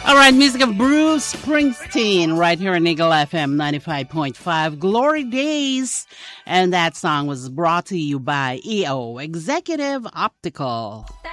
All right, music of Bruce Springsteen right here on Eagle FM 95.5, Glory Days. And that song was brought to you by EO, Executive Optical.